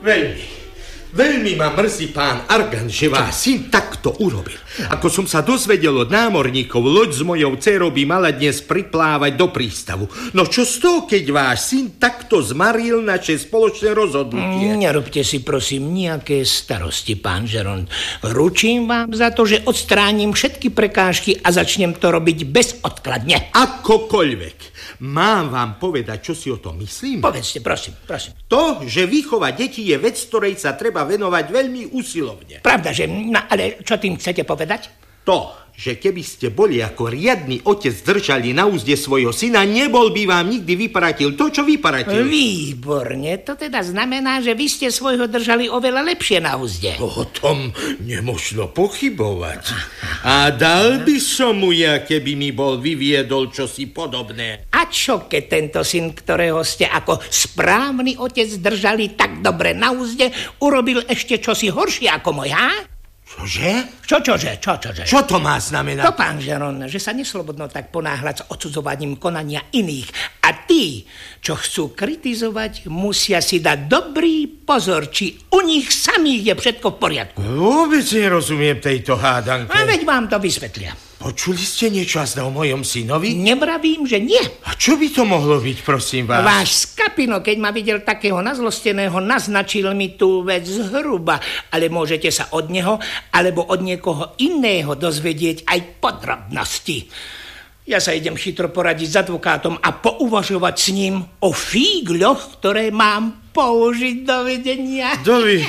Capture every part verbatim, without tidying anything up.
Veľmi. Veľmi ma mrzí, pán Argan, že váš syn takto urobil. Ako som sa dozvedel od námorníkov, loď s mojou dcerou by mala dnes priplávať do prístavu. No čo z toho, keď váš syn takto zmaril naše spoločné rozhodnutie? Nerobte si, prosím, nejaké starosti, pán Žerond. Ručím vám za to, že odstránim všetky prekážky a začnem to robiť bezodkladne. Akokoľvek. Mám vám povedať, čo si o tom myslím? Povedzte, prosím, prosím. To, že výchova detí je vec, ktorej sa treba venovať veľmi usilovne. Pravda, že... No, ale čo tým chcete povedať? To, že keby ste boli ako riadny otec držali na úzde svojho syna, nebol by vám nikdy vyparatil to, čo vyparatil. Výborne, to teda znamená, že vy ste svojho držali oveľa lepšie na úzde. O tom nemožno pochybovať. A dal by som mu ja, keby mi bol vyviedol čosi podobné. A čo keď tento syn, ktorého ste ako správny otec držali tak dobre na úzde, urobil ešte čosi horšie ako môj, ha? Čože? Čo, čože, čo, čože? Čo to má znamenať? To, pán Žeron, že sa neslobodno tak ponáhľať s odsudzovaním konania iných. A tí, čo chcú kritizovať, musia si dať dobrý pozor, či u nich samých je všetko v poriadku. Vôbec nerozumiem tejto hádanke. A veď vám to vysvetlia. Počuli ste niečo o mojom synovi? Nebravím, že nie. A čo by to mohlo byť, prosím vás? Váš Skapino, keď ma videl takého nazlosteného, naznačil mi tú vec zhruba, ale môžete sa od neho alebo od niekoho iného dozvedieť aj podrobnosti. Ja sa idem chytro poradiť s advokátom a pouvažovať s ním o fígľoch, ktoré mám použiť. Dovidenia. Dovi...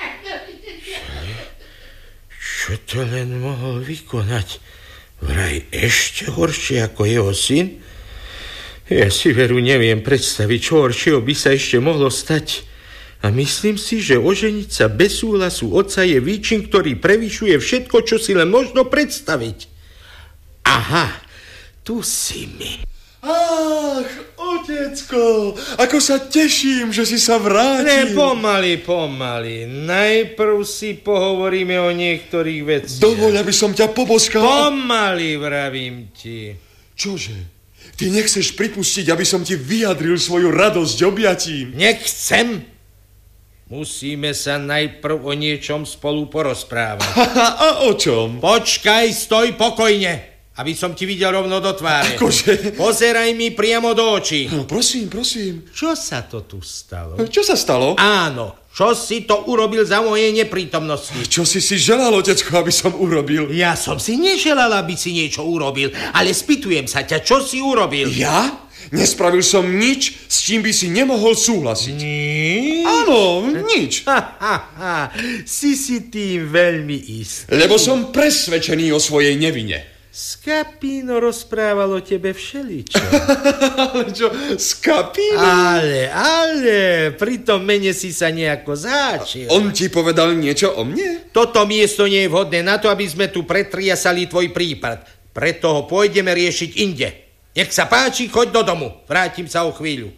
Čo to len mohol vykonať? Vraj ešte horšie ako jeho syn? Ja si veru neviem predstaviť, čo horšieho by sa ešte mohlo stať. A myslím si, že oženiť sa bez súhlasu otca je výčin, ktorý prevyšuje všetko, čo si len možno predstaviť. Aha, tu si mi. Ach, otecko, ako sa teším, že si sa vrátil. Ne, pomaly, pomaly. Najprv si pohovoríme o niektorých veciach. Dovoľ, aby som ťa poboskal. Pomaly, vravím ti. Čože? Ty nechceš pripustiť, aby som ti vyjadril svoju radosť objatím? Nechcem. Musíme sa najprv o niečom spolu porozprávať. A o čom? Počkaj, stoj pokojne, aby som ti videl rovno do tváre. Akože? Pozeraj mi priamo do očí. No, prosím, prosím. Čo sa to tu stalo? Čo sa stalo? Áno, čo si to urobil za mojej neprítomnosti? Čo si si želal, otecko, aby som urobil? Ja som si neželal, aby si niečo urobil, ale spýtujem sa ťa, čo si urobil? Ja? Nespravil som nič, s čím by si nemohol súhlasiť. Nič? Áno, nič. Ha, ha, ha. Si si tým veľmi istý. Lebo som presvedčený o svojej nevine. Skapino rozprával o tebe všeličo. Ale čo, Skapino? Ale, ale, pri tom mene si sa nejako záčil. On ti povedal niečo o mne? Toto miesto nie je vhodné na to, aby sme tu pretriasali tvoj prípad. Preto ho pôjdeme riešiť inde. Nech sa páči, choď do domu. Vrátim sa o chvíľu.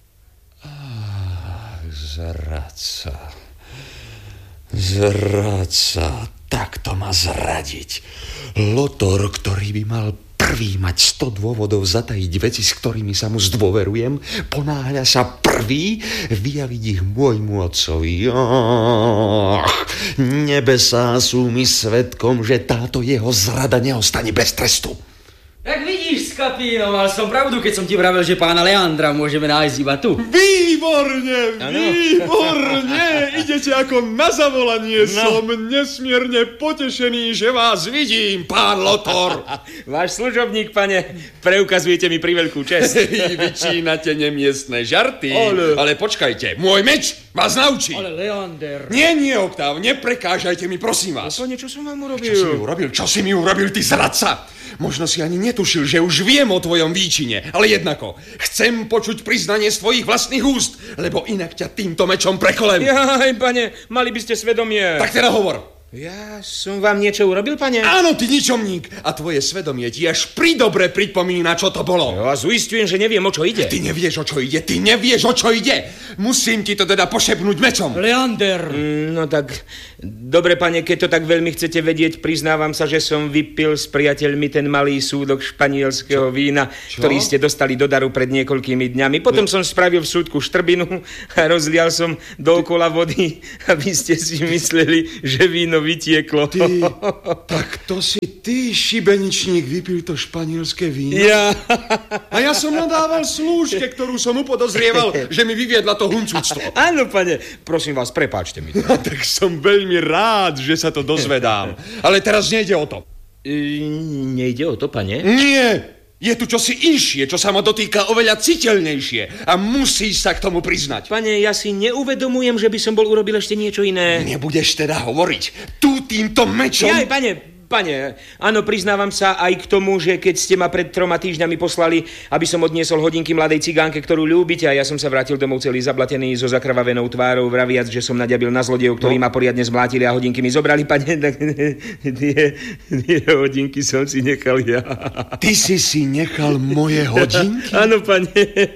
Ah, zradca. Zradca. Takto ma zradiť. Lotor, ktorý by mal prvý mať sto dôvodov zatajiť veci, s ktorými sa mu zdôverujem, ponáhľa sa prvý vyjaviť ich môjmu otcovi. Oh, nebesá sú mi svedkom, že táto jeho zrada neostane bez trestu. Tak vidíš, Skapino, mal som pravdu, keď som ti vravel, že pána Leandra môžeme nájsť iba tu. Výborne, ano. Výborne. Idete ako na zavolanie. No. Som nesmierne potešený, že vás vidím, pán Lotor. Váš služobník, pane, preukazujete mi priveľkú česť. Vyčínate nemiestne žarty. Ale... Ale počkajte, môj meč vás naučí. Ale Leander... Nie, nie, Oktáv, neprekážajte mi, prosím vás. To niečo som vám urobil. Čo si mi urobil? Čo si mi urobil, ty zradca? Možno si ani netušil, že už viem o tvojom výčine, ale jednako. Chcem počuť priznanie z tvojich vlastných úst, lebo inak ťa týmto mečom prekolem. Jaj, pane, mali by ste svedomie. Tak teda hovor. Ja som vám niečo urobil, pane? Áno, ty ničomník. A tvoje svedomie ti až pridobre pripomína, čo to bolo. Ja vás uistujem, že neviem, o čo ide. Ty nevieš, o čo ide, ty nevieš, o čo ide. Musím ti to teda pošepnúť mečom. Leander! Mm, no tak, dobre, pane, keď to tak veľmi chcete vedieť, priznávam sa, že som vypil s priateľmi ten malý súdok španielského vína, čo? Ktorý ste dostali do daru pred niekoľkými dňami. Potom no. som spravil v súdku štrbinu a rozlial som dookola vody, aby ste si mysleli, že víno vytieklo. Ty, tak to si ty, šibeničník, vypil to španielské víno? Ja. A ja som nadával slúžke, ktorú som upodozrieval, že mi vyviedla to huncúctvo. Áno, pane, prosím vás, prepáčte mi to. No, tak som veľmi rád, že sa to dozvedám. Ale teraz nejde o to. E, nejde o to, pane? Nie! Je tu čosi inšie, čo sa ma dotýka oveľa citeľnejšie a musíš sa k tomu priznať. Pane, ja si neuvedomujem, že by som bol urobil ešte niečo iné. Nebudeš teda hovoriť tu týmto mečom? Jaj, pane, pane, áno, priznávam sa aj k tomu, že keď ste ma pred troma týždňami poslali, aby som odniesol hodinky mladej cigánke, ktorú ľúbite, a ja som sa vrátil domov celý zablatený so zakrvavenou tvárou, vraviac, že som naďabil na zlodejov, ktorí no. ma poriadne zmlátili a hodinky mi zobrali, pane, tak tie, tie hodinky som si nechal ja. Ty si si nechal moje hodinky? Áno, pane,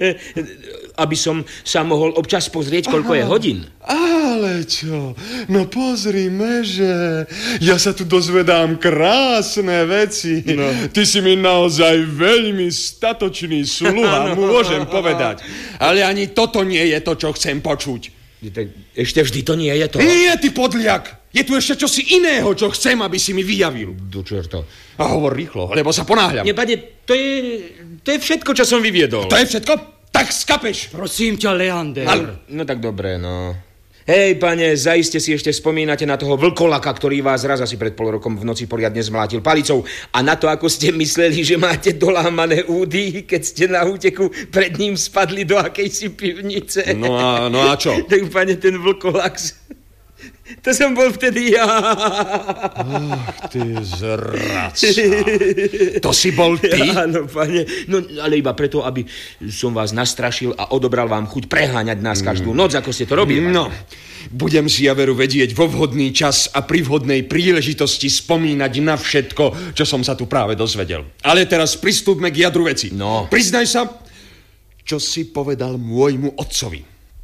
aby som sa mohol občas pozrieť, koľko Aha. je hodín. Ale čo? No pozrime, že ja sa tu dozvedám krásne veci. No. Ty si mi naozaj veľmi statočný sluha, môžem povedať. Ale ani toto nie je to, čo chcem počuť. Tak ešte vždy to nie je to. Nie, ty podliak! Je tu ešte čosi iného, čo chcem, aby si mi vyjavil. Do čerta. A hovor rýchlo, lebo sa ponáhľam. Nie, pane, to je, to je všetko, čo som vyviedol. To je všetko? Tak skapeš. Prosím ťa, Leander. Ale, no tak dobre, no. Hej, pane, zaiste si ešte spomínate na toho vlkolaka, ktorý vás raz asi pred pol rokom v noci poriadne zmlátil palicou, a na to, ako ste mysleli, že máte dolámané údy, keď ste na úteku pred ním spadli do akejsi pivnice. No a, no a čo? Tak, pane, ten vlkolak... To som bol vtedy ja. Ach, ty zradca. To si bol ty? Áno, pane. No, ale iba preto, aby som vás nastrašil a odobral vám chuť preháňať nás každú noc, ako ste to robili. No, budem si ja veru vedieť vo vhodný čas a pri vhodnej príležitosti spomínať na všetko, čo som sa tu práve dozvedel. Ale teraz pristúpme k jadru veci. No. Priznaj sa, čo si povedal môjmu otcovi.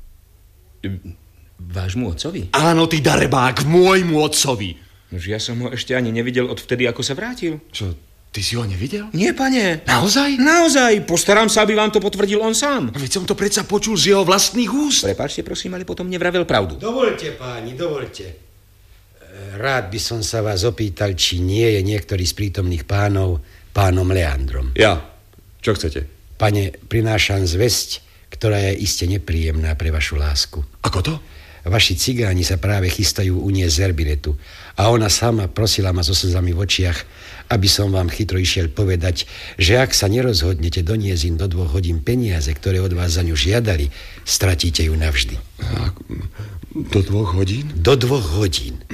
Vášmu otcovi? Áno, ty darebák, môjmu otcovi. Nož ja som ho ešte ani nevidel odvtedy, ako sa vrátil. Čo, ty si ho nevidel? Nie, pane. Naozaj? Naozaj. Postaram sa, aby vám to potvrdil on sám. Veď som to predsa počul z jeho vlastných úst. Prepáčte, prosím, ale potom nevravel pravdu. Dovolte, páni, dovolte. Rád by som sa vás opýtal, či nie je niektorý z prítomných pánov pánom Leandrom. Ja. Čo chcete? Pane, prinášam zvesť, ktorá je iste nepríjemná pre vašu lásku. Ako to? Vaši cigáni sa práve chystajú uniesť z Erbiletu a ona sama prosila ma so slzami v očiach, aby som vám chytro išiel povedať, že ak sa nerozhodnete doniesť im do dvoch hodín peniaze, ktoré od vás za ňu žiadali, stratíte ju navždy. Do dvoch hodín? Do dvoch hodín.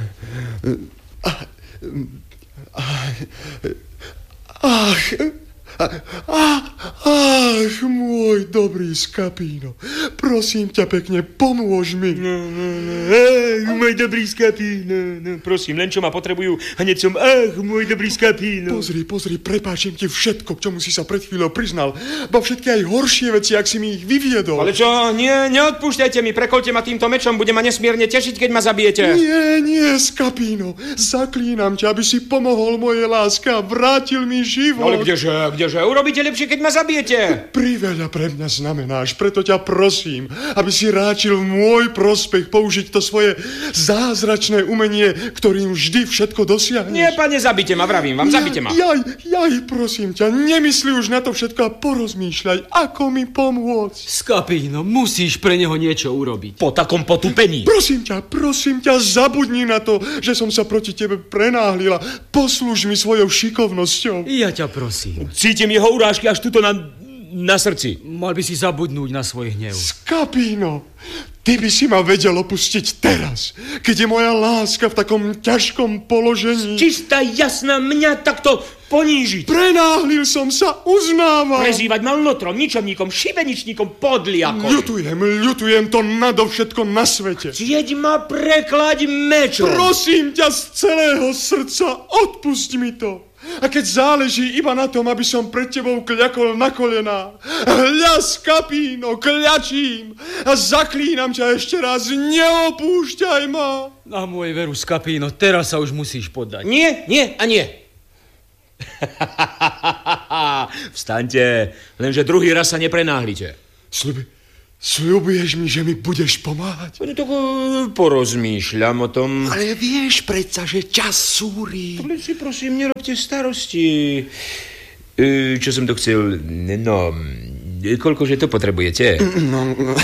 Ach, ach, ach, môj dobrý Skapíno, prosím ťa pekne, pomôž mi. No, no, no, ach, môj dobrý Skapíno, no, prosím, len čo ma potrebujú, hneď som, ach, môj dobrý Skapíno. Pozri, pozri, prepáčim ti všetko, k čomu si sa pred chvíľou priznal, ba všetky aj horšie veci, ak si mi ich vyviedol. Ale čo, nie, neodpúšťajte mi, prekoľte ma týmto mečom, bude ma nesmierne tešiť, keď ma zabijete. Nie, nie, Skapíno, zaklínam ťa, aby si pomohol mojej láske a vrátil mi život. Ale kdeže, kde Že urobíte lepšie, keď ma zabijete. Priveľa pre mňa znamenáš, preto ťa prosím, aby si ráčil v môj prospech použiť to svoje zázračné umenie, ktorým vždy všetko dosiahneš. Nie, pane, zabite ma, vravím vám, Nie, zabite ma. Jaj, jaj, prosím ťa, nemyslí už na to všetko a porozmýšľaj, ako mi pomôcť. Skapíno, musíš pre neho niečo urobiť. Po takom potupení. Prosím ťa, prosím ťa, zabudni na to, že som sa proti tebe prenáhlila. Poslúž mi svojou šikovnosťou. Ja ťa prosím. Cítim jeho urážky až tuto na, na srdci. Mal by si zabudnúť na svoj hnev. Skapíno, ty by si ma vedel opustiť teraz, keď je moja láska v takom ťažkom položení. Čistá, jasná, mňa takto ponížiť. Prenáhlil som sa, uznávam. Prezývať ma lotrom, ničomníkom, šibeničníkom, podliakom. Ľutujem, ľutujem to nadovšetko na svete. Jeď ma preklaď mečom. Prosím ťa z celého srdca, odpusť mi to. A keď záleží iba na tom, aby som pred tebou kľakol na kolená. Hľa, Skapíno, kľačím a zaklínam ťa ešte raz, neopúšťaj ma. Na môj veru, Skapíno, teraz sa už musíš poddať. Nie, nie a nie. Vstaňte, lenže druhý raz sa neprenáhlite. Sľubi, sľubuješ mi, že mi budeš pomáhať? No tak porozmýšľam o tom. Ale vieš predsa, že čas súri. Ale si prosím, nerobte starosti. E, čo som to chcel? No, koľkože to potrebujete? No, no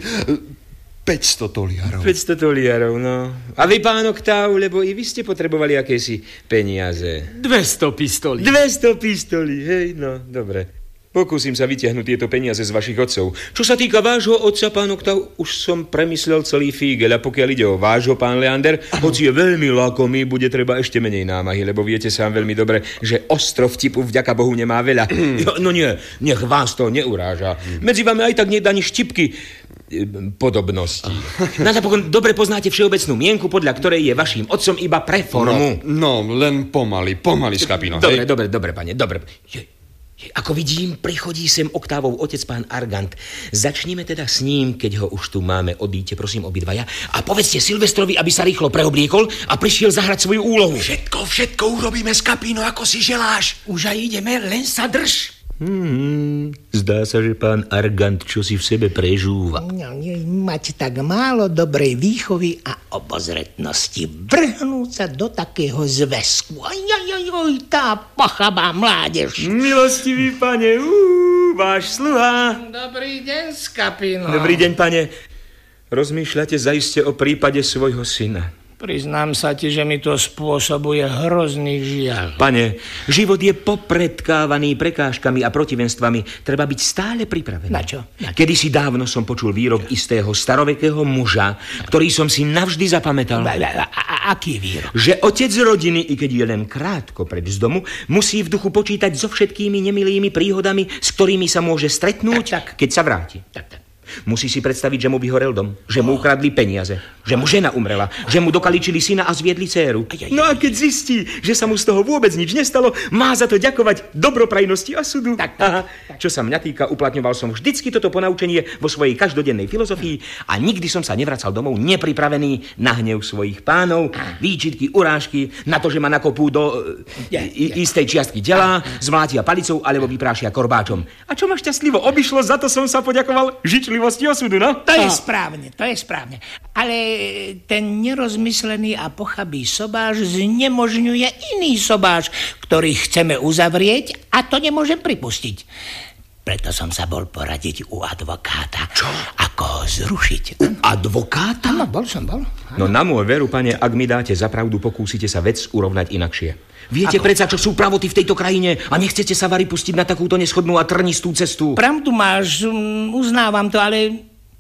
päťsto toliarov. päťsto toliarov, no. A vy, pán Oktáv, lebo i vy ste potrebovali akési peniaze. dvesto pistolí. dvesto pistolí, hej, no, dobre. Pokúsim sa vyťahnuť tieto peniaze z vašich otcov. Čo sa týka vášho otca, pán Oktáv, už som premyslel celý fígel, a pokiaľ ide o vášho, pán Leander, hoci je veľmi lakomý, bude treba ešte menej námahy, lebo viete sám veľmi dobre, že ostrov vtipu vďaka Bohu nemá veľa. No nie, nech vás to neuráža. Medzi vami aj tak nie ani štipky podobnosti. Na napokon dobre poznáte všeobecnú mienku, podľa ktorej je vaším otcom iba pre formu. No, no len pomaly, pomaly, Skapino. Dobre, dobre, dobre, pane, dobre. Je, je, ako vidím, prichodí sem Oktávov otec, pán Argant. Začnime teda s ním, keď ho už tu máme. Odíďte, prosím, obidvaja. A povedzte Silvestrovi, aby sa rýchlo preobliekol a prišiel zahrať svoju úlohu. Všetko, všetko urobíme, Skapino, ako si želáš. Už aj ideme, len sa drž. Hmm, zdá sa, že pán Argant čosi v sebe prežúva. No, mať tak málo dobrej výchovy a obozretnosti. Vrhnúť sa do takého zväzku. Ajajajoj, tá pochabá mládež. Milostivý pane, ú, váš sluha. Dobrý deň, Skapino. Dobrý deň, pane. Rozmýšľate zaiste o prípade svojho syna. Priznám sa ti, že mi to spôsobuje hrozný žiaľ. Pane, život je popredkávaný prekážkami a protivenstvami. Treba byť stále pripravený. Na čo? Na čo? Kedysi dávno som počul výrok istého starovekého muža, ktorý som si navždy zapamätal. A, a, a aký výrok? Že otec rodiny, i keď je len krátko preč z domu, musí v duchu počítať so všetkými nemilými príhodami, s ktorými sa môže stretnúť, tak, tak. keď sa vráti. Tak, tak. Musí si predstaviť, že mu vyhorel dom, že mu ukradli peniaze, že mu žena umrela, že mu dokaličili syna a zviedli dcéru. No a keď zistí, že sa mu z toho vôbec nič nestalo, má za to ďakovať dobroprajnosti a súdu. Tak, Aha. Čo sa mňa týka, uplatňoval som vždycky toto ponaučenie vo svojej každodennej filozofii a nikdy som sa nevracal domov nepripravený na hnev svojich pánov, výčitky, urážky, na to, že ma nakopú do ja, ja. istej čiastky tela, zmlátia palicou alebo vyprášia korbáčom. A čo ma šťastlivo obišlo, za to som sa poďakoval žičlivosti osudu, no? To je správne, to je správne. Ale ten nerozmyslený a pochabý sobáš znemožňuje iný sobáš, ktorý chceme uzavrieť a to nemôžem pripustiť. Preto som sa bol poradiť u advokáta. Čo? Ako ho zrušiť. U advokáta? Áno, bol som, bol. Áno. No na môj veru, pane, ak mi dáte za pravdu, pokúsite sa vec urovnať inakšie. Viete predsa, čo sú pravoty v tejto krajine a nechcete sa vari pustiť na takúto neschodnú a trnistú cestu. Pravdu máš, uznávam to, ale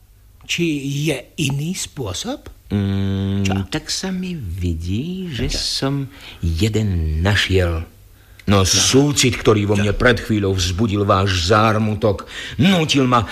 či je iný spôsob? Mm, tak sa mi vidí, že čo? som jeden našiel. No, no súcit, ktorý vo mne pred chvíľou vzbudil váš zármutok, nútil ma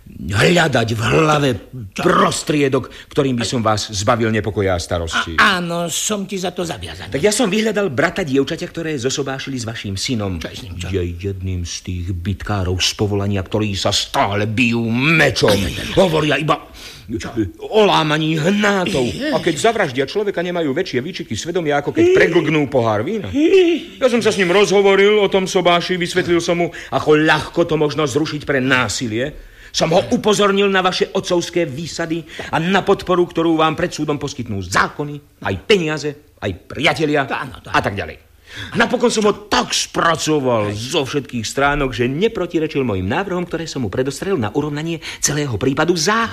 hľadať v hlave prostriedok, ktorým by som vás zbavil nepokoja a starosti. A, áno, som ti za to zaviazaný. Tak ja som vyhľadal brata dievčaťa, ktoré zosobášili s vaším synom. Čo je s ním, čo? Je jedným z tých bitkárov z povolania, ktorí sa stále bijú mečom. Aj, aj, aj. Hovoria iba čo? o lámaní hnátov. A keď zavraždia človeka, nemajú väčšie výčiky svedomia, ako keď preglgnú pohár vína. Ja som sa s ním rozhovoril o tom sobáši, vysvetlil som mu, ako ľahko to možno zrušiť pre násilie. Som ho upozornil na vaše otcovské výsady a na podporu, ktorú vám pred súdom poskytnú zákony, aj peniaze, aj priatelia to áno, to áno. a tak ďalej. Napokon som ho tak spracoval zo všetkých stránok, že neprotirečil mojim návrhom, ktoré som mu predostrel na urovnanie celého prípadu za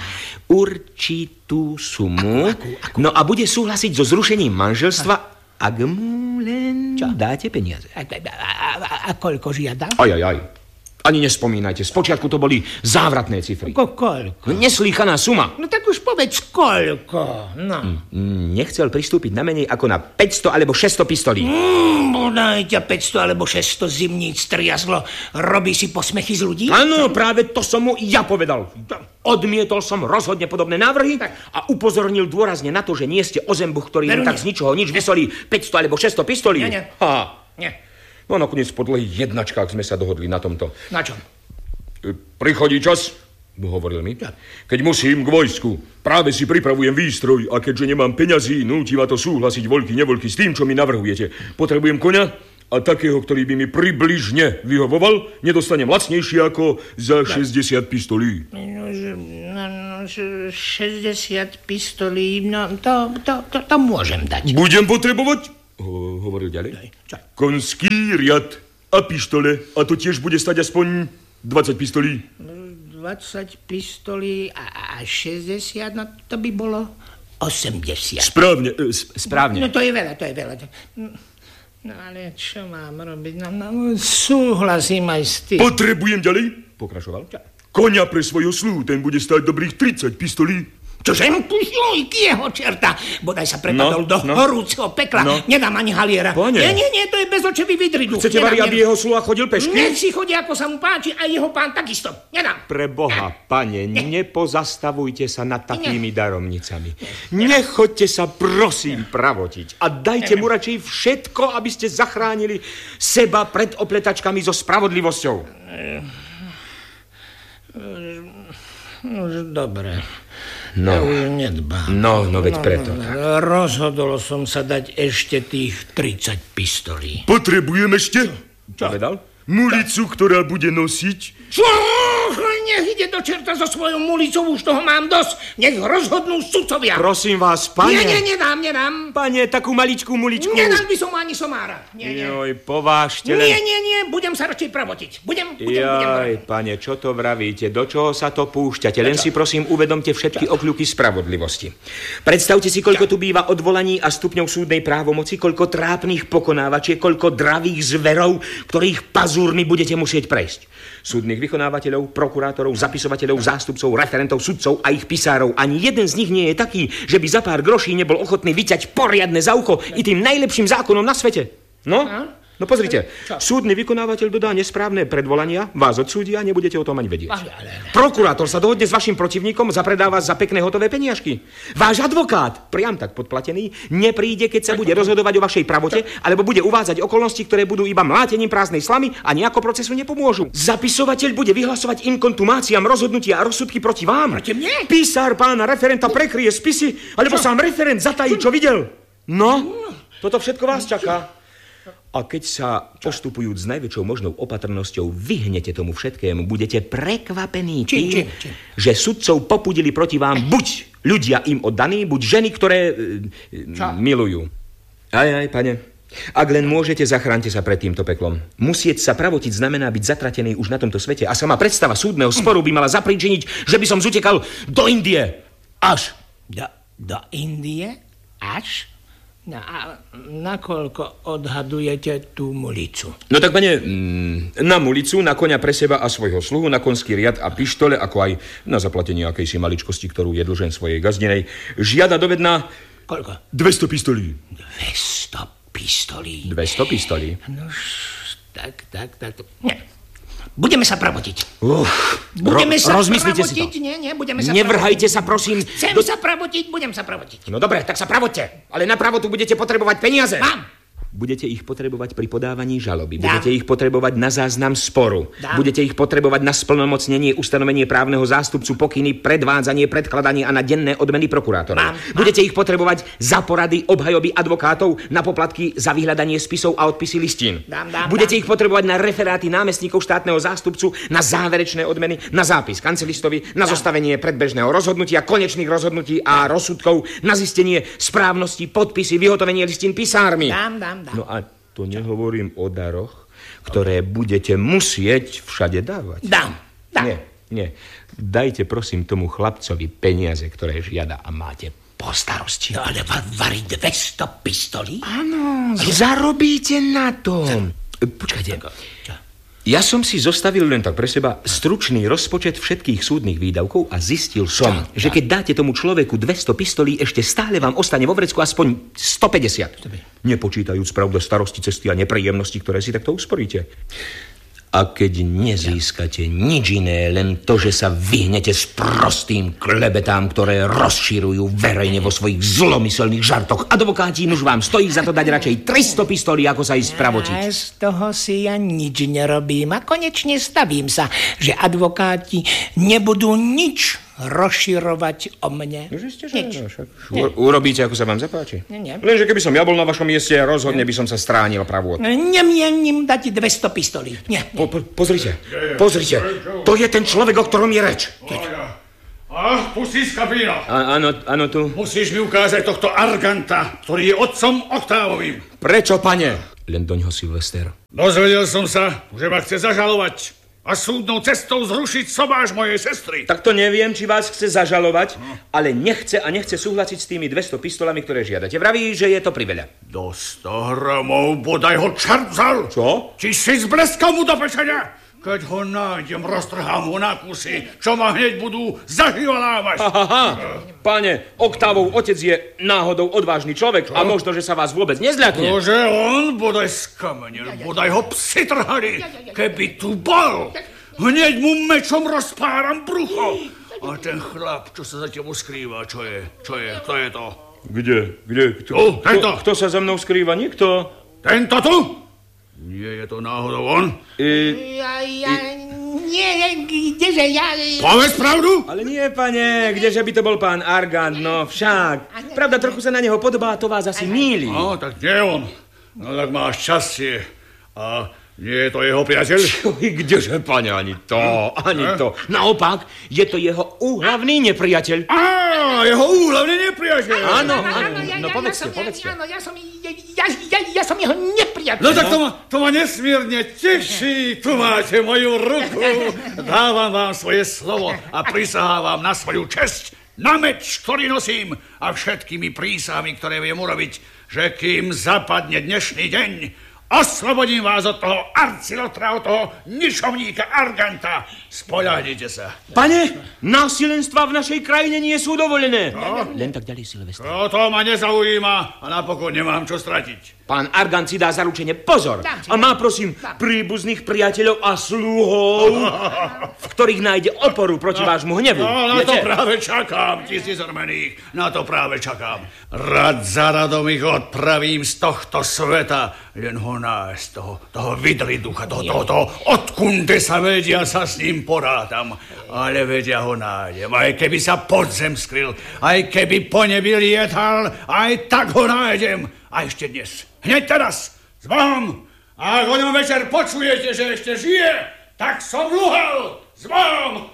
určitú sumu. Akú, akú, akú? No a bude súhlasiť so zrušením manželstva, ak mu len Čo? dáte peniaze. A, a, a, a koľko žiada? Aj, aj, aj. Ani nespomínajte, spočiatku to boli závratné cifry. Ko, koľko? Neslýchaná suma. No tak už povedz koľko. No. Mm, nechcel pristúpiť na menej ako na päťsto alebo šesťsto pistolí. Mm, bodaj ťa päťsto alebo šesťsto zimníc triaslo. Robí si posmechy z ľudí? Áno, práve to som mu ja povedal. Odmietol som rozhodne podobné návrhy a upozornil dôrazne na to, že nie ste ozembuch, ktorý len tak z ničoho nič vysolí päťsto alebo šesťsto pistolí. Nie, nie. Ha. Nie. No a nakoniec po dlhých jednačkách sme sa dohodli na tomto. Na čom? Prichodí čas, hovoril mi, keď musím k vojsku. Práve si pripravujem výstroj a keďže nemám peňazí, núti ma to súhlasiť voľky, nevoľky s tým, čo mi navrhujete. Potrebujem koňa a takého, ktorý by mi približne vyhovoval, nedostanem lacnejšie ako za šesťdesiat pistolí. No, no, no, šesťdesiat pistolí, no to, to, to, to môžem dať. Budem potrebovať, ho, hovoril ďalej, konský riad a pištole a to tiež bude stať aspoň dvadsať pistolí. dvadsať pistolí a, a šesťdesiat, no to by bolo osemdesiat. Správne, e, správne. No to je veľa, to je veľa. No ale čo mám robiť? No, no súhlasím aj s tým. Potrebujem ďalej, pokračoval. Koňa pre svojho sluhu, ten bude stáť dobrých tridsať pistolí. Čože? Jojky jeho čerta. Bodaj sa prepadol No, do no. horúceho pekla. No. Nedám ani haliera. Pane. Nie, nie, nie, to je bezočevý vydridu. Chcete, Vari, aby jeho sluha chodil pešky? Nech si chodí, ako sa mu páči, a jeho pán takisto. Nedám. Pre Boha, pane, nepozastavujte sa nad takými daromnicami. Nechoďte sa, prosím, pravotiť. A dajte mu radšej všetko, aby ste zachránili seba pred opletačkami so spravodlivosťou. Už dobre. No. Ja už nedbám. No, no veď preto. No, no, rozhodol som sa dať ešte tých tridsať pistolí. Potrebujem ešte, Čo? povedal, mulicu, ktorá bude nosiť. Čo? Nech ide do čerta so svojou mulicou, už toho mám dosť. Nech rozhodnú sudcovia. Prosím vás, pane. Nie, nie, nedám, nedám. Pane, takú maličkú muličku. Nedám by som ani somára. Nie, nie. Joj, povážte len. Nie, nie, nie, budem sa radšej pravotiť. Budem, budem, budem. Jaj, pane, čo to vravíte? Do čoho sa to púšťate? Len si prosím uvedomte všetky okľuky spravodlivosti. Predstavte si, koľko tu býva odvolaní a stupňov súdnej právomoci, koľko trápnych pokonávačiek, koľko dravých zverov, ktorých pazúrmi budete musieť prejsť. Súdnych vykonávateľov, prokurátorov, zapisovateľov, zástupcov, referentov, sudcov a ich pisárov. Ani jeden z nich nie je taký, že by za pár groší nebol ochotný vyťať poriadne za ucho i tým najlepším zákonom na svete. No? No pozrite, súdny vykonávateľ dodá nesprávne predvolania, vás odsúdia a nebudete o tom ani vedieť. Prokurátor sa dohodne s vašim protivníkom, zapredá vás za pekné hotové peniažky. Váš advokát, priam tak podplatený, nepríde, keď sa bude rozhodovať o vašej pravote, alebo bude uvádzať okolnosti, ktoré budú iba mlátením prázdnej slamy a nejako procesu nepomôžu. Zapisovateľ bude vyhlasovať inkontumáciám rozhodnutia a rozsudky proti vám. Proti mne? Písár pána referenta prekryje spisy, alebo sám referent zatají, čo videl. No, toto všetko vás čaká. A keď sa, postupujúc s najväčšou možnou opatrnosťou, vyhnete tomu všetkému, budete prekvapení tým, že sudcov popudili proti vám buď ľudia im oddaní, buď ženy, ktoré e, milujú. Aj, aj, pane. Ak len môžete, zachránte sa pred týmto peklom. Musieť sa pravotiť znamená byť zatratený už na tomto svete a sama predstava súdneho sporu by mala zapríčiniť, že by som zutekal do Indie. Až. Do, do Indie? Až? No a nakoľko odhadujete tú mulicu? No tak, pane, na mulicu, na koňa pre seba a svojho sluhu, na konský riad a pištole, ako aj na zaplatenie akejsi maličkosti, ktorú je dlžen svojej gazdinej, žiada dovedná... Koľko? dvesto pistolí. dvesto pistolí. dvesto pistolí. No, tak, tak, tak. Nie. Budeme sa pravotiť. Uf, budeme ro- sa rozmyslite pravotiť. si to. Nie, nie, budeme sa Nevrhajte pravotiť. sa, prosím. Chcem do... sa pravotiť, budem sa pravotiť. No dobre, tak sa pravoďte. Ale na pravotu budete potrebovať peniaze. Mám. Budete ich potrebovať pri podávaní žaloby. Dám. Budete ich potrebovať na záznam sporu. Dám. Budete ich potrebovať na splnomocnenie, ustanovenie právneho zástupcu, pokyny, predvádzanie, predkladanie a na denné odmeny prokurátora. Mám. Budete ich potrebovať za porady, obhajoby advokátov, na poplatky za vyhľadanie spisov a odpisy listín. Dám, dám, Budete dám. ich potrebovať na referáty námestníkov štátneho zástupcu, na záverečné odmeny, na zápis kancelistovi, na zostavenie predbežného rozhodnutia, konečných rozhodnutí a rozsudkov, na zistenie správnosti, podpisy, vyhotovenie listín pisármi. Dám, dám, dám. No a to nehovorím o daroch, ktoré budete musieť všade dávať. Dám, dám. Nie, nie. Dajte prosím tomu chlapcovi peniaze, ktoré žiada a máte po starosti. No ale varí dvesto pistolí? Áno, zarobíte na tom. Počkajte. Čo? Ja som si zostavil len tak pre seba stručný rozpočet všetkých súdnych výdavkov a zistil som, čo? že keď dáte tomu človeku dvesto pistolí, ešte stále vám ostane vo vrecku aspoň stopäťdesiat. Nepočítajúc pravda starosti, cesty a nepríjemnosti, ktoré si takto usporíte. A keď nezískate nič iné, len to, že sa vyhnete s prostým klebetám, ktoré rozširujú verejne vo svojich zlomyselných žartoch. Advokáti, už vám stojí za to dať radšej tristo pistolí, ako sa ísť pravotiť. A z toho si ja nič nerobím a konečne stavím sa, že advokáti nebudú nič rozširovať o mne. No, že ste, že no, však u- urobíte, ako sa vám zapáči. Nie, nie. Lenže keby som ja bol na vašom mieste, rozhodne by som sa stránil pravú. Nemienim dať dvesto pistolí. Nie, nie. Po, po, pozrite, pozrite. To je ten človek, o ktorom je reč. Ach, pustí Scapino. Áno, áno, tu. Musíš mi ukázať tohto Arganta, ktorý je otcom Oktávovým. Prečo, pane? Len doňho Silvester. Dozvedel som sa, že ma chce zažalovať a súdnou cestou zrušiť sobáš mojej sestry. Tak to neviem, či vás chce zažalovať, no. ale nechce a nechce súhlasiť s tými dvesto pistolami, ktoré žiadate. Vraví, že je to priveľa. Do sto gramov bodaj ho čert vzal. Čo? Či si zbleskal mu do pečenia? Keď ho nájdem, roztrhám ho na kusy, čo ma hneď budú zaživalávať. Aha, pane, Oktávov otec je náhodou odvážny človek čo? a možno, že sa vás vôbec nezľakne. Nože on bodaj skamenil, bodaj ho psi trhali, keby tu bol. Hneď mu mečom rozpáram brucho. A ten chlap, čo sa za tebou skrýva, čo je, čo je, kto je to? Kde, kde, kto? Tu, tento. Kto, kto sa za mnou skrýva, nikto? Tento tu? Nie je to náhodou on? I... Ja, ja, nie, kdeže ja... Povedz pravdu? Ale nie, pane, kdeže by to bol pán Argant, no však. Pravda, trochu sa na neho podobá, to vás asi mýli. No, tak nie on. No, tak máš šťastie. A nie je to jeho priateľ? Kdeže, pane, ani to, ani ne? to. Naopak, je to jeho úhlavný nepriateľ. Á, jeho úhlavný nepriateľ. Áno, áno, ja, no ja, povedzte, ja som, povedzte. Áno, ja som, ja, ja, ja, ja som jeho nepriateľ. No tak to ma, to ma nesmierne teší. Tu máte moju ruku. Dávam vám svoje slovo a prisahávam na svoju česť, na meč, ktorý nosím a všetkými prísahami, ktoré viem urobiť, že kým zapadne dnešný deň, oslobodím vás od toho arcilotra, od toho ničomníka Arganta. Spoľahnite sa. Pane, násilenstva v našej krajine nie sú dovolené. No? Len tak ďalej, Silvester. No, to ma nezaujíma a napokon nemám čo stratiť. Pán Argant si dá zaručenie pozor. A má, prosím, príbuzných priateľov a sluhov, v ktorých nájde oporu proti vášmu hnevu. No, na to práve čakám, tisíc ormených. Na to práve čakám. Rad za radom ich odpravím z tohto sveta. Len ho nájsť, toho, toho vidriducha, toho, toho, toho, odkunde sa vedia, sa s ním porádam. Ale vedia ho nájdem. Aj keby sa pod zem skryl, aj keby po nebi lietal, aj tak ho nájdem. A ešte dnes, hneď teraz, s Bohom. A ak o ňom večer počujete, že ešte žije, tak som luhal. S Bohom.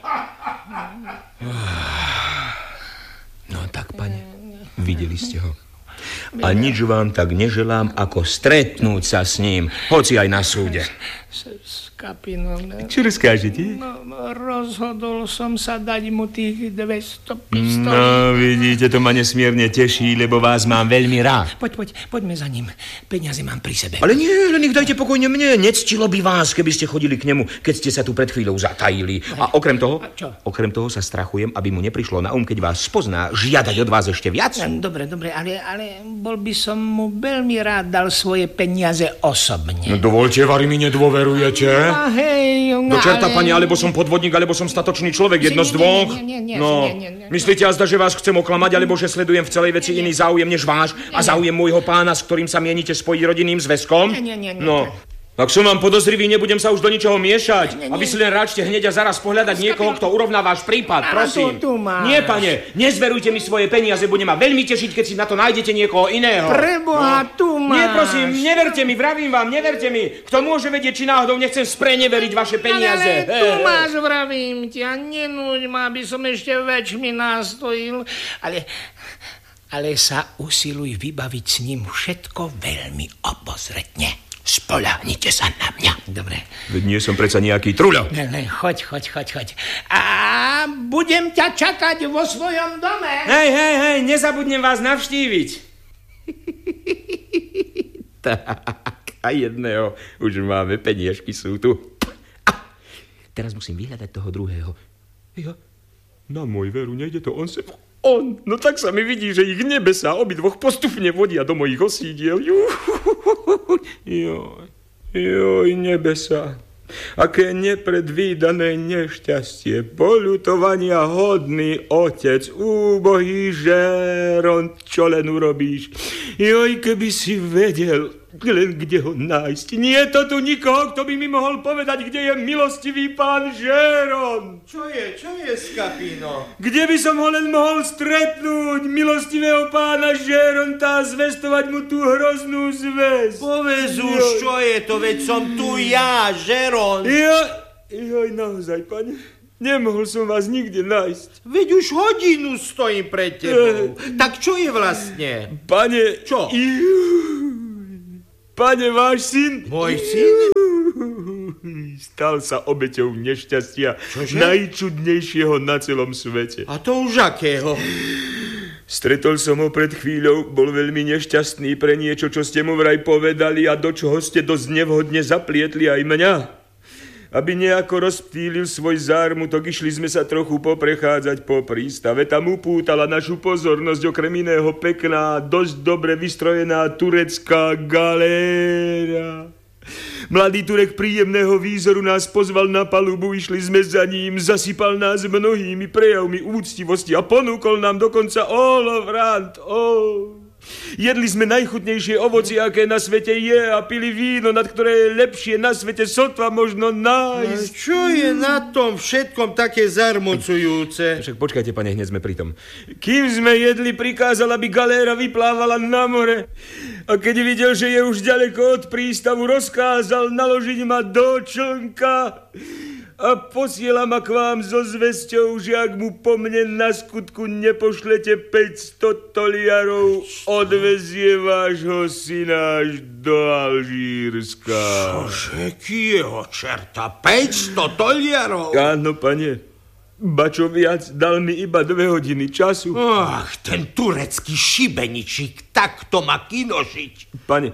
No tak, pane, videli ste ho. A nič vám tak neželám, ako stretnúť sa s ním, hoci aj na súde. Scapino, Čo rozkážete? no, rozhodol som sa dať mu tých dvesto pistolí. No, vidíte, to ma nesmierne teší, lebo vás mám veľmi rád. Poď, poď, poďme za ním. Peniaze mám pri sebe. Ale nie, len ich dajte pokojne mne. Nectilo by vás, keby ste chodili k nemu, keď ste sa tu pred chvíľou zatajili. A okrem toho, A čo? okrem toho sa strachujem, aby mu neprišlo na um, keď vás spozná, žiadať od vás ešte viac. Dobre, dobre, ale, ale bol by som mu veľmi rád dal svoje peniaze osobne. No dovolte, vari mi nedôverujete? A hej, Do čerta, ale... pani, alebo som podvodník, alebo som statočný človek, jedno Nie, z dvoch. nie, nie, nie, nie, No, nie, nie, nie. myslíte azda, že vás chcem oklamať, alebo že sledujem v celej veci iný záujem než váš a záujem môjho pána, s ktorým sa mienite spojiť rodinným zväzkom? Nie, nie, nie, nie. No, tak som vám podozrivý, nebudem sa už do ničoho miešať. Nie, A nie. vy si len ráčte hneď a zaraz pohľadať niekoho, kto urovná váš prípad, Á, prosím. tu- tu máš. Nie, pane, nezverujte mi svoje peniaze, bude ma veľmi tešiť, keď si na to nájdete niekoho iného. Preboha, tu máš. Nie, prosím, neverte mi, vravím vám, neverte mi. Kto môže vedieť, či náhodou nechcem spreneveriť vaše peniaze. Ale, ale Hej, tu hej. máš, vravím ti, a nenúď ma, aby som ešte väčšmi nastojil. Ale, ale sa usiluj vybaviť s ním všetko veľmi obozretne. Spoľahnite sa na mňa. Dobre. Veď nie som predsa nejaký truľo. Ne, ne, choď, choď, choď, choď. A budem ťa čakať vo svojom dome. Hej, hej, hej, nezabudnem vás navštíviť. Tak, a jedného už máme, peniažky sú tu. Teraz musím vyhľadať toho druhého. Ja, na môj veru, nejde to on se... On, no tak sa mi vidí, že ich nebesá obidvoch postupne vodia do mojich osídiel. Joj, joj, nebesá. Aké nepredvídané nešťastie, poľutovania hodný otec, úbohý Žeron, čo len urobíš. Joj, keby si vedel, len kde ho nájsť. Nie to tu nikoho, kto by mi mohol povedať, kde je milostivý pán Žeron. Čo je, čo je, Skapino? Kde by som ho len mohol stretnúť, milostivého pána Žeronta, a zvestovať mu tú hroznú zväz. Povedz už, čo je to, veď som tu ja, Žeron. Ja, joj, naozaj, pane, nemohol som vás nikde nájsť. Veď už hodinu stojím pred tebou. E... Tak čo je vlastne? Pane... Čo? Pane, váš syn... Môj syn? Stal sa obeťou nešťastia. Čože? Najčudnejšieho na celom svete. A to už akého? Stretol som ho pred chvíľou, bol veľmi nešťastný pre niečo, čo ste mu vraj povedali a do čoho ste dosť nevhodne zaplietli aj mňa. Aby nejako rozptýlil svoj zármutok, išli sme sa trochu poprechádzať po prístave. Tam upútala našu pozornosť okrem iného pekná, dosť dobre vystrojená turecká galéra. Mladý Turek príjemného výzoru nás pozval na palubu, išli sme za ním, zasypal nás mnohými prejavmi úctivosti a ponúkol nám dokonca olovrant. Oh. Jedli sme najchutnejšie ovocie, aké na svete je, a pili víno, nad ktoré je lepšie na svete sotva možno nájsť. No, čo je na tom všetkom také zarmucujúce? Však počkajte, pane, hneď sme pri tom. Kým sme jedli, prikázal, aby galéra vyplávala na more. A keď videl, že je už ďaleko od prístavu, rozkázal naložiť ma do člnka a posiela ma k vám so zvesťou, že ak mu po mne na skutku nepošlete päťsto toliarov, odvezie vášho syna až do Alžírska. Čože, kieho čerta, päťsto toliarov? Áno, pane. Ba čo viac, dal mi iba dve hodiny času. Ach, ten turecký šibeničík, takto má kinožiť. Pane,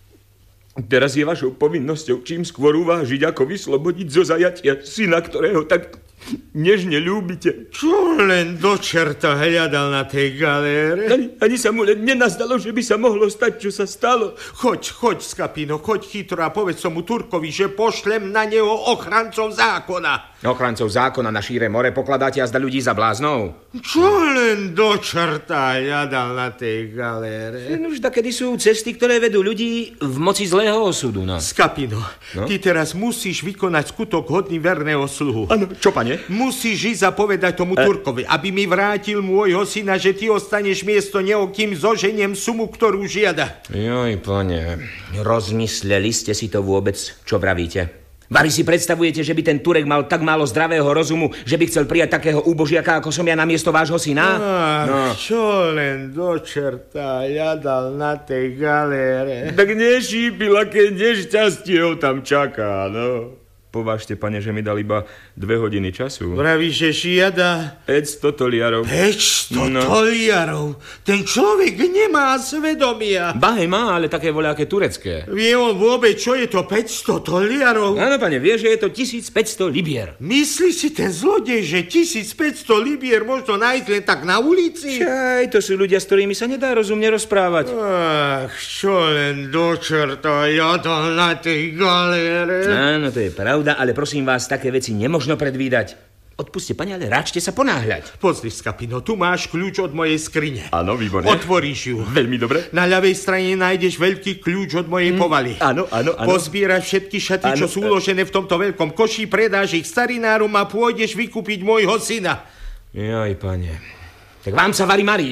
teraz je vašou povinnosťou čím skôr uvážiť, ako vyslobodiť zo zajatia syna, ktorého tak nežne ľúbite. Čo len do čerta hľadal na tej galére? Ani, ani sa mu len nenazdalo, že by sa mohlo stať, čo sa stalo. Choď, choď, Skapino, choď chytro a povedz tomu Turkovi, že pošlem na neho ochrancov zákona. Ochrancov zákona na šíre more pokladáte azda ľudí za bláznou? Čo len do čerta hľadal na tej galére? No už takedy sú cesty, ktoré vedú ľudí v moci zlého osudu, no. Skapino, no? Ty teraz musíš vykonať skutok hodný verného sluhu. Áno, čo, pane? Musíš ísť a povedať tomu e... Turkovi, aby mi vrátil môjho syna, že ty ostaneš miesto neho, kým zoženiem sumu, ktorú žiada. Joj, pane, rozmysleli ste si to vôbec, čo vravíte? Vari si predstavujete, že by ten Turek mal tak málo zdravého rozumu, že by chcel prijať takého úbožiaka, ako som ja, na miesto vášho syna? Ach, no. Čo len do čerta hľadal na tej galére? Tak nešípil, aké nešťastie ho tam čaká, no. Povážte, pane, že mi dal iba dve hodiny času. Pravíš, že žiada... päťsto toliarov. päťsto no. toliarov? Ten človek nemá svedomia. Bahej má, ale také voľaké turecké. Vie on vôbec, čo je to päťsto toliarov? Áno, pane, vie, že je to tisícpäťsto libier. Myslí si ten zlodej, že tisícpäťsto libier možno nájsť len tak na ulici? Čaj, to sú ľudia, s ktorými sa nedá rozumne rozprávať. Ach, čo len do čerta jadal na tej galére. Áno, to je pravda. Ale prosím vás, také veci nemožno predvídať. Odpuste, pani, ale ráčte sa ponáhľať. Pozri, Skapino, tu máš kľúč od mojej skrine. Áno, výborne. Otvoríš ju. Veľmi dobre. Na ľavej strane nájdeš veľký kľúč od mojej mm. povaly. Áno, áno, áno. Pozbieraš všetky šaty, áno, čo sú uložené v tomto veľkom koši, predáš ich starinárom a pôjdeš vykúpiť môjho syna. Joj, pane. Tak vám sa varí marí.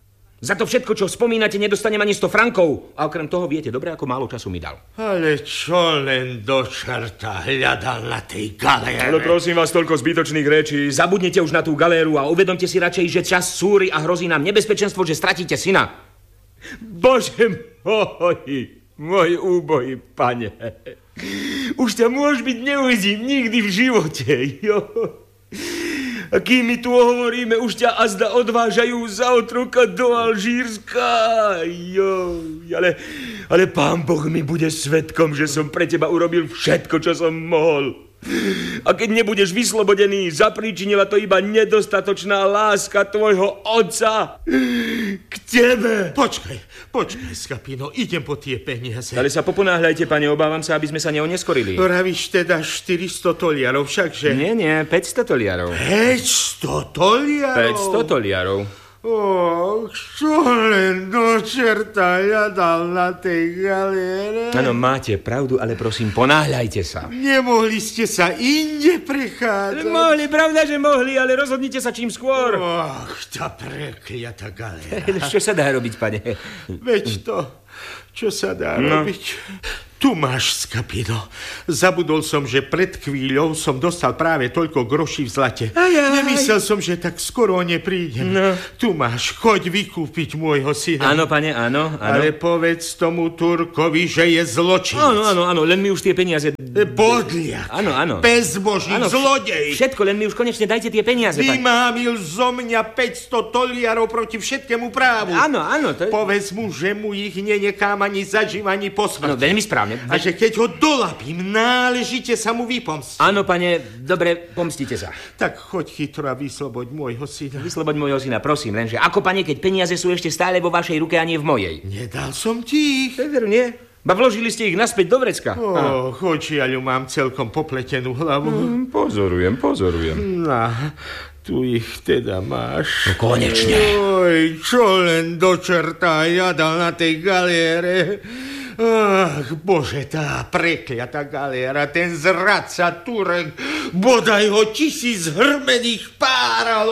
Za to všetko, čo spomínate, nedostanem ani sto frankov. A okrem toho viete dobre, ako málo času mi dal. Ale čo len do čerta hľadal na tej galére? Ale prosím vás, toľko zbytočných rečí. Zabudnite už na tú galéru a uvedomte si radšej, že čas súri a hrozí nám nebezpečenstvo, že stratíte syna. Bože môj, môj úbohý pane. Už ťa môž byť neuvidím nikdy v živote. Jo. A kým my tu hovoríme, už ťa azda odvážajú za otroka do Alžírska. Joj, ale, ale pán Boh mi bude svedkom, že som pre teba urobil všetko, čo som mohol. A keď nebudeš vyslobodený, zapríčinila to iba nedostatočná láska tvojho otca k tebe. Počkaj, počkaj, Skapino, idem po tie peniaze. Ale sa poponáhľajte, pane, obávam sa, aby sme sa neoneskorili. Vravíš teda štyristo toliarov, všakže? Nie, nie, päťsto toliarov. päťsto toliarov? päťsto toliarov. Och, čo len do čerta ja dal na tej galiére? Áno, máte pravdu, ale prosím, ponáhľajte sa. Nemohli ste sa inde prechádzať? Mohli, pravda, že mohli, ale rozhodnite sa čím skôr. Och, tá prekliata galéra. Čo sa dá robiť, pane? Veď to, čo sa dá No. robiť. Tu máš, Skapino. Zabudol som, že pred chvíľou som dostal práve toľko groší v zlate. Aj, aj. Nemyslel som, že tak skoro neprídem. No. Tu máš, choď vykúpiť môjho syna. Áno, pane, áno, áno. Ale povedz tomu Turkovi, že je zločinec. Áno, áno, áno, len mi už tie peniaze... Bodliak. Áno, áno. Bezbožný, Áno, zlodej. Všetko, len mi už konečne dajte tie peniaze, pane. Vymámil zo mňa päťsto toliarov proti všetkému právu. Áno, áno, to je... Povedz mu, že mu ich nenechám ani zažiť, ani po smrti. No, veľmi správne. A že keď ho dolapím, náležite sa mu vypomstiť. Áno, pane, dobre, pomstite sa. Tak choď chytro a vysloboď môjho syna. Vysloboď môjho syna, prosím, lenže ako, pane, keď peniaze sú ešte stále vo vašej ruke a nie v mojej? Nedal som ti ich. Veru, nie? Ba vložili ste ich naspäť do vrecka. Oh, očiaľu mám celkom popletenú hlavu. Mm, pozorujem, pozorujem. No, tu ich teda máš. No, konečne. Oj, čo len do čerta ja dal na tej galiére. Ach, bože, tá prekliatá galéra, ten zradca Turek, bodaj ho tisíc hrmených páral